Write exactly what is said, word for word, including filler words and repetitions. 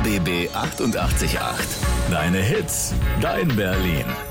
B B achtundachtzig Komma acht. Deine Hits, dein Berlin.